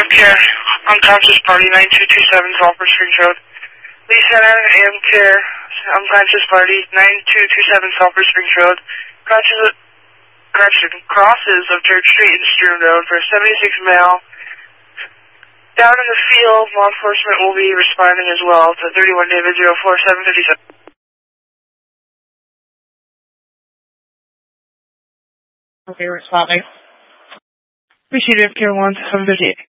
Care, unconscious party, 9227 Sulphur Springs Road. Lee Center, AM Care, unconscious party, 9227 Sulphur Springs Road. Crosses of Church Street and Stroom Road for a 76 male. Down in the field, law enforcement will be responding as well to 31 David 04757. Okay, responding. Appreciate it, Care 1, 758.